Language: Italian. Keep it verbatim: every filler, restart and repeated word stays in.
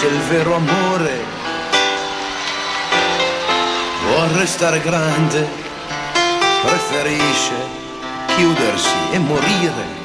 se il vero amore vuol restare grande, preferisce chiudersi e morire.